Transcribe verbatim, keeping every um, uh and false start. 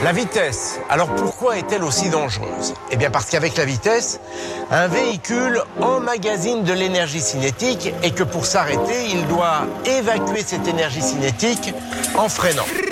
La vitesse, alors pourquoi est-elle aussi dangereuse? Eh bien parce qu'avec la vitesse, un véhicule emmagasine de l'énergie cinétique et que pour s'arrêter, il doit évacuer cette énergie cinétique en freinant.